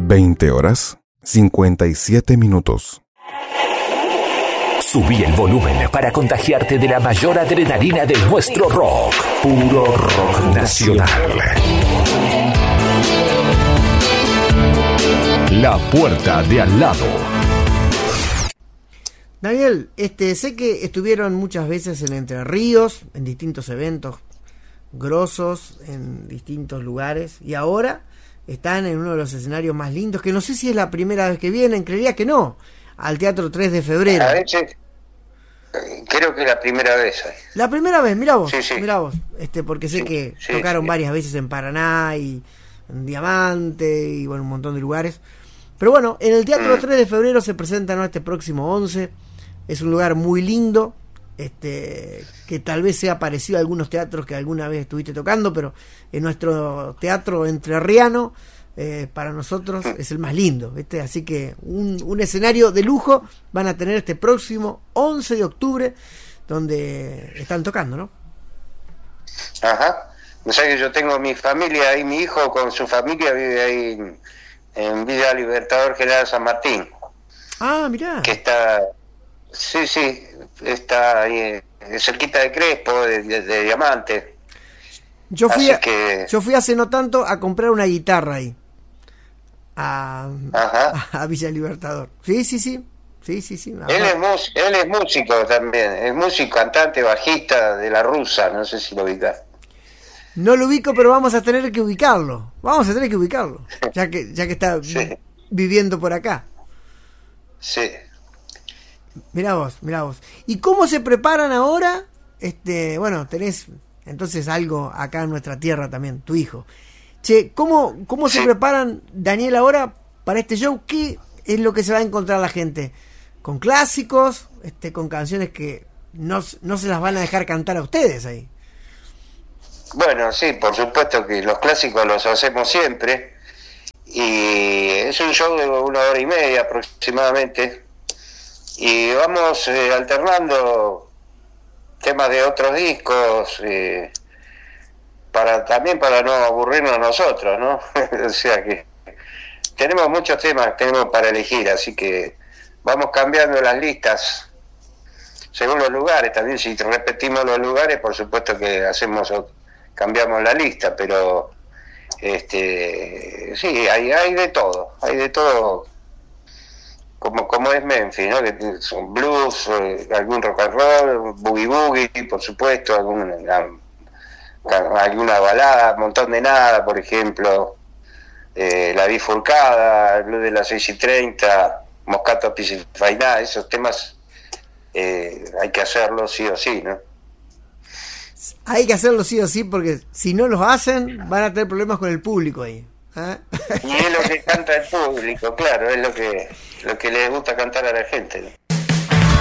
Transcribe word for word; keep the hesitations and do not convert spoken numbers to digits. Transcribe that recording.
veinte horas, cincuenta y siete minutos. Subí el volumen para contagiarte de la mayor adrenalina de nuestro rock. Puro rock nacional. La puerta de al lado. Daniel, este, sé que estuvieron muchas veces en Entre Ríos, en distintos eventos grosos, en distintos lugares, y ahora están en uno de los escenarios más lindos, que no sé si es la primera vez que vienen, creería que no, al Teatro tres de febrero. A veces, creo que es la primera vez. La primera vez, mirá vos, sí, sí. mirá vos, este, porque sé sí, que sí, tocaron sí. varias veces en Paraná y en Diamante y bueno, un montón de lugares. Pero bueno, en el Teatro mm. tres de febrero se presentan, ¿no?, este próximo once. Es un lugar muy lindo, este, que tal vez sea parecido a algunos teatros que alguna vez estuviste tocando, pero en nuestro teatro entrerriano, eh, para nosotros es el más lindo, ¿viste? Así que un, un escenario de lujo van a tener este próximo once de octubre, donde están tocando, ¿no? Ajá. O sea que yo tengo mi familia ahí, mi hijo con su familia vive ahí en, en Villa Libertador General San Martín. Ah, mirá. Que está... Sí, sí, está ahí eh, cerquita de Crespo, de, de, de Diamante. Yo fui, a, que... yo fui hace no tanto a comprar una guitarra ahí, a, Ajá. a, a Villa Libertador. Sí, sí, sí, sí, sí, sí. Él es, mus, él es músico también, es músico, cantante, bajista de La Rusa, no sé si lo ubicás. No lo ubico, pero vamos a tener que ubicarlo, vamos a tener que ubicarlo, ya que, ya que está sí. viviendo por acá. Sí. Mirá vos, mirá vos. ¿Y cómo se preparan ahora? Este, bueno, tenés entonces algo acá en nuestra tierra también, tu hijo. Che, ¿cómo, cómo se sí. preparan, Daniel, ahora para este show? ¿Qué es lo que se va a encontrar la gente? ¿Con clásicos? Este, ¿con canciones que no, no se las van a dejar cantar a ustedes ahí? Bueno, sí, por supuesto que los clásicos los hacemos siempre. Y es un show de una hora y media aproximadamente. Y vamos eh, alternando temas de otros discos, eh, para también para no aburrirnos nosotros, ¿no? O sea que tenemos muchos temas tenemos para elegir, así que vamos cambiando las listas según los lugares. También si repetimos los lugares, por supuesto que hacemos cambiamos la lista, pero este sí, hay hay de todo, hay de todo. Como, como es Memphis, ¿no? Que son blues, eh, algún rock and roll, boogie boogie, por supuesto, alguna, alguna balada, un montón de nada, por ejemplo, eh, La Bifurcada, el blues de las seis y treinta, Moscato Piscifainá, esos temas eh, hay que hacerlos sí o sí, ¿no? Hay que hacerlo sí o sí, porque si no los hacen, van a tener problemas con el público ahí. ¿Eh? Y es lo que canta el público, claro, es lo que lo que les gusta cantar a la gente, ¿no?